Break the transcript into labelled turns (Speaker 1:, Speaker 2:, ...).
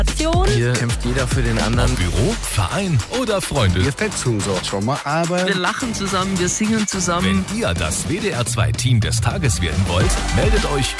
Speaker 1: Hier kämpft jeder für den anderen.
Speaker 2: Büro, Verein oder Freunde.
Speaker 3: Wir fetzen so schon mal, aber
Speaker 4: Wir lachen zusammen, wir singen zusammen.
Speaker 2: Wenn ihr das WDR 2 Team des Tages werden wollt, meldet euch